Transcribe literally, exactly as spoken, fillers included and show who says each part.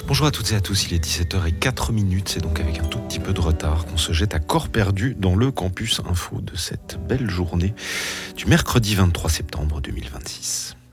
Speaker 1: Bonjour à toutes et à tous, il est dix-sept heures zéro quatre, c'est donc avec un tout petit peu de retard qu'on se jette à corps perdu dans le campus info de cette belle journée du mercredi vingt-trois septembre deux mille vingt-six.